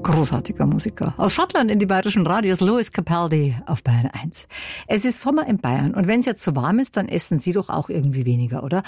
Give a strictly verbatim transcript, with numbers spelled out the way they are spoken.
Großartiger Musiker. Aus Schottland in die bayerischen Radios, Lewis Capaldi auf Bayern eins. Es ist Sommer in Bayern und wenn es jetzt so warm ist, dann essen Sie doch auch irgendwie weniger, oder?